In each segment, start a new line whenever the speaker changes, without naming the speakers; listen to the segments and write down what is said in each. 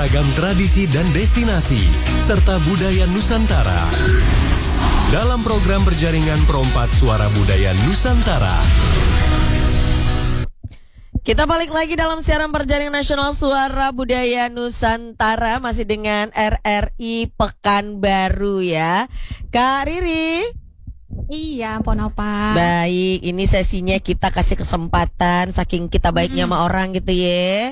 beragam tradisi dan destinasi, serta budaya Nusantara. Dalam program berjaringan Perompak Suara Budaya Nusantara.
Kita balik lagi dalam siaran berjaringan nasional Suara Budaya Nusantara. Masih dengan RRI Pekanbaru ya, Kak Riri.
Iya, Ponopa.
Baik, ini sesinya kita kasih kesempatan, saking kita baiknya sama orang gitu ya.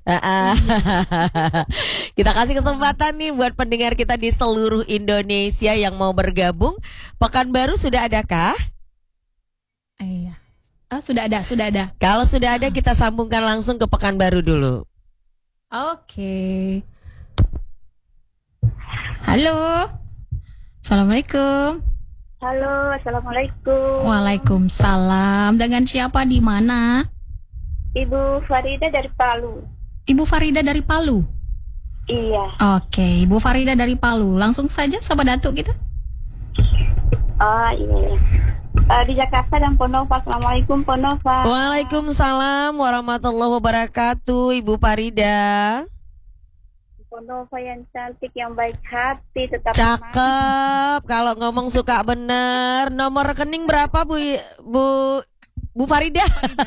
Kita kasih kesempatan nih buat pendengar kita di seluruh Indonesia yang mau bergabung. Pekanbaru sudah adakah?
Iya. Sudah ada.
Kalau sudah ada, kita sambungkan langsung ke Pekanbaru dulu.
Oke. Halo. Assalamualaikum.
Halo, assalamualaikum.
Waalaikumsalam. Dengan siapa, di mana?
Ibu Farida dari Palu.
Ibu Farida dari Palu.
Iya.
Oke, Ibu Farida dari Palu. Langsung saja sama Datuk kita.
Oh iya. Di Jakarta dan Ponova. Assalamualaikum Ponova.
Waalaikumsalam warahmatullahi wabarakatuh, Ibu Farida.
Ponova yang cantik, yang baik hati, tetap
Cakep. Kalau ngomong suka bener. Nomor rekening berapa Bu Farida?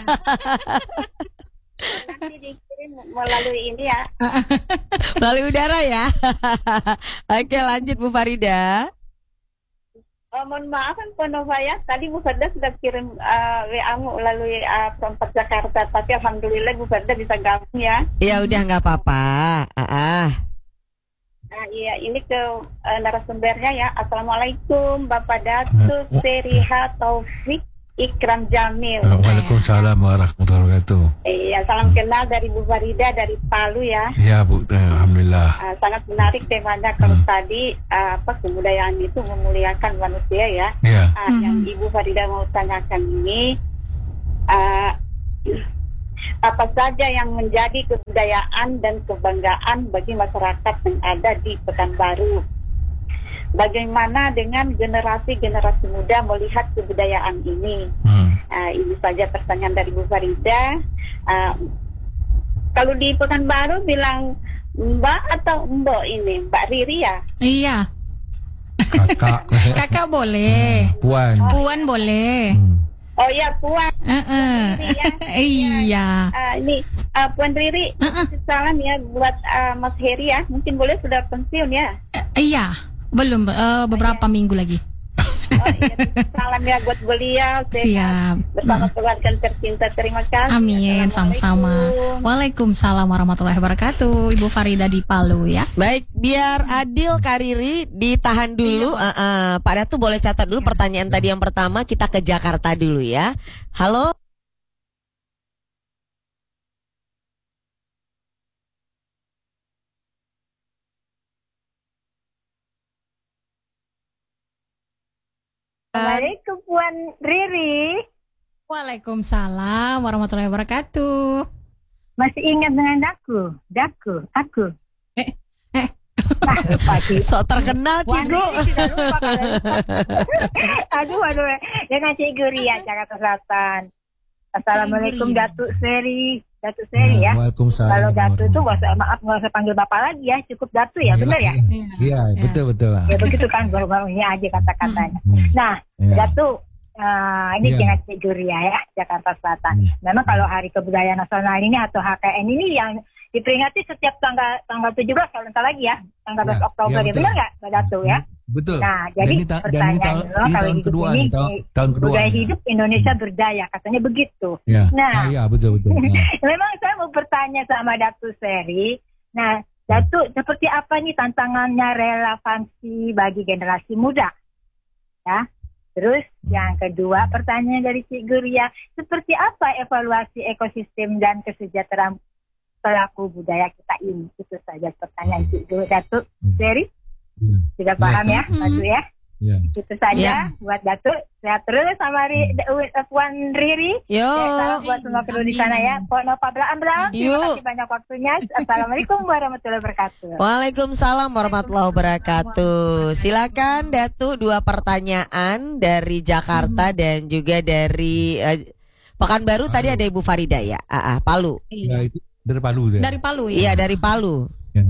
Nanti dikirim melalui ini ya.
Melalui udara ya. Oke, lanjut Bu Farida.
Mohon maaf kan Ponova ya. Tadi Bu Farida sudah kirim WA-mu melalui Perompak Jakarta. Tapi alhamdulillah Bu Farida bisa gabung ya.
Ya udah, nggak apa-apa.
Iya, ini ke narasumbernya ya. Assalamualaikum Bapak Datuk Seriha Taufik Ikram Jamil.
Waalaikumsalam warahmatullahi wabarakatuh.
Iya, salam kenal dari Bu Farida dari Palu ya.
Ya Bu, alhamdulillah.
Sangat menarik temanya kalau tadi kebudayaan itu memuliakan manusia ya.
Ya.
Yang Ibu Farida mau tanyakan ini apa saja yang menjadi kebudayaan dan kebanggaan bagi masyarakat yang ada di Pekanbaru? Bagaimana dengan generasi-generasi muda melihat kebudayaan ini? Ini saja pertanyaan dari Bu Farida. Kalau di Pekanbaru bilang Mbak atau Mbok ini? Mbak Riri ya?
Iya.
Kakak.
Kakak boleh.
Puan.
Puan boleh.
Oh iya, Puan. Riri, ya.
Iya.
Ini Puan Riri, salam ya buat Mas Heri ya. Mungkin boleh sudah pensiun ya?
Iya. Belum, beberapa minggu lagi.
Oh, iya. Salam ya buat beliau.
Siap.
Bersama keluarga tercinta. Terima kasih.
Amin, sama-sama. Waalaikumsalam warahmatullahi wabarakatuh. Ibu Farida di Palu ya.
Baik, biar adil Kak Riri, ditahan dulu. Pak Datu boleh catat dulu pertanyaan tadi yang pertama. Kita ke Jakarta dulu ya. Halo.
Assalamualaikum Puan Riri.
Waalaikumsalam warahmatullahi wabarakatuh.
Masih ingat dengan aku? Aku.
So terkenal Cigu.
Aduh, dengan Cigu Ria Jakarta Selatan. Assalamualaikum Datuk Seri ya.
Waalaikumsalam.
Kalau Datuk itu nggak usah panggil Bapak lagi ya, cukup Datuk ya, benar ya?
Iya, betul.
Ya begitu kan, baru-baru ini aja kata-katanya. Nah, Datuk, ini dengan Cigu Ria ya, Jakarta Selatan. Memang kalau Hari Kebudayaan Nasional ini atau HKN ini yang diperingati setiap tanggal 17 kalau entar lagi ya, tanggal 11 Oktober ya, benar nggak Pak Datuk ya?
Betul.
Nah, jadi pertanyaan kalau
tahun
hidup
kedua,
ini
tahun kedua.
budaya hidup Indonesia berdaya, katanya begitu.
Ya.
Nah,
ya betul.
memang saya mau bertanya sama Datuk Seri. Nah, Datuk, seperti apa nih tantangannya relevansi bagi generasi muda? Ya. Terus yang kedua, pertanyaan dari Cik Guria, seperti apa evaluasi ekosistem dan kesejahteraan pelaku budaya kita ini? Itu saja pertanyaan Cik Guria. Datuk Seri. Sudah paham ya, Datuk ya?
Ya.
Itu saja buat Datuk. Sehat terus sama Puan Riri.
Yo.
Salam buat semua kru di sana ya. Ponova Bram. Terima kasih banyak waktunya. Assalamualaikum warahmatullahi wabarakatuh.
Waalaikumsalam warahmatullahi wabarakatuh. Silakan Datuk, 2 pertanyaan dari Jakarta dan juga dari Pekanbaru. Tadi ada Ibu Farida ya. Palu.
Ya, itu dari Palu ya.
Dari Palu ya.
Iya, dari Palu.
Ya.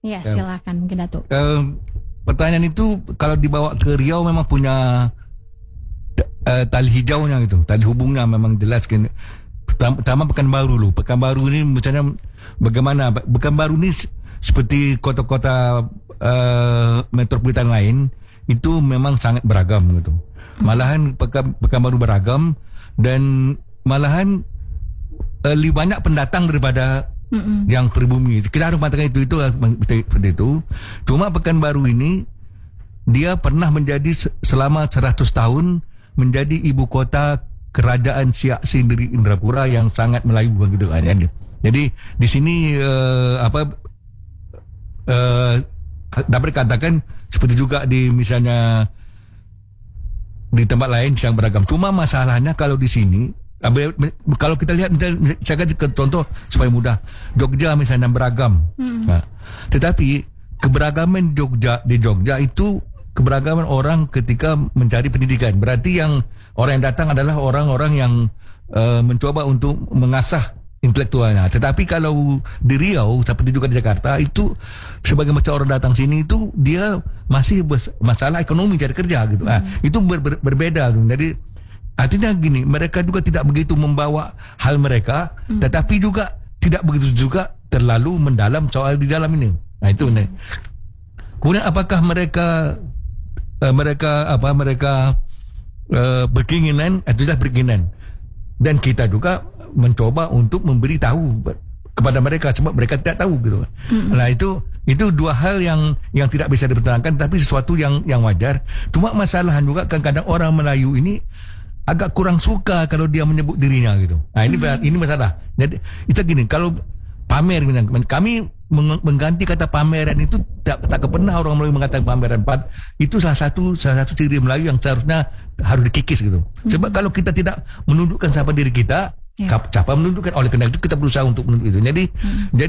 Ya, silakan mungkin Datuk.
Pertanyaan itu kalau dibawa ke Riau memang punya tali hijaunya gitu, tali hubungnya memang jelas. Pertama Pekanbaru dulu. Pekanbaru ini misalnya bagaimana? Pekanbaru ini seperti kota-kota metropolitan lain itu memang sangat beragam gitu. Malahan Pekanbaru beragam dan malahan lebih banyak pendatang daripada yang pribumi. Kita harus mengatakan itu seperti itu. Cuma Pekanbaru ini dia pernah menjadi selama 100 tahun menjadi ibu kota kerajaan Siak Sindiri Indrapura yang sangat Melayu begitu kan. Jadi di sini dapat dikatakan seperti juga di misalnya di tempat lain yang beragam. Cuma masalahnya kalau di sini kalau kita lihat misalnya, saya kasih contoh supaya mudah. Jogja misalnya beragam. Nah, tetapi keberagaman di Jogja itu keberagaman orang ketika mencari pendidikan. Berarti yang orang yang datang adalah orang-orang yang mencoba untuk mengasah intelektualnya. Tetapi kalau di Riau seperti juga di Jakarta itu sebagai macam orang datang sini itu dia masih masalah ekonomi cari kerja gitu. Itu berbeda. Jadi artinya gini, mereka juga tidak begitu membawa hal mereka, tetapi juga tidak begitu juga terlalu mendalam soal di dalam ini. Nah itu nih. Kemudian apakah mereka berkeinginan atau tidak berkeinginan, dan kita juga mencoba untuk memberi tahu kepada mereka sebab mereka tidak tahu gitu. Nah itu dua hal yang tidak bisa dipertahankan, tapi sesuatu yang wajar. Cuma masalah juga kadang-kadang orang Melayu ini agak kurang suka kalau dia menyebut dirinya gitu. Nah ini masalah. Jadi itu gini, kalau pamer, kami mengganti kata pameran itu tak pernah orang Melayu mengatakan pameran. Itu salah satu ciri Melayu yang seharusnya harus dikikis gitu. Sebab kalau kita tidak menundukkan siapa diri kita, siapa menundukkan, oleh karena itu kita berusaha untuk menunduk itu. Jadi